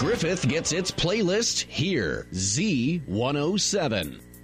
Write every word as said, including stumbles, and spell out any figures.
Griffith gets its playlist here. Z one oh seven.